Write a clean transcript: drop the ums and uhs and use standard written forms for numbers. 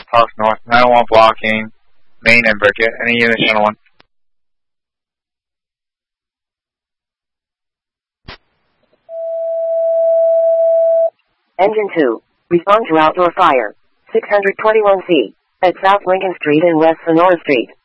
Talks North, 901 blocking, main and Burkett. Any unit, channel 1. Engine 2, respond to outdoor fire, 621C, at South Lincoln Street and West Sonora Street.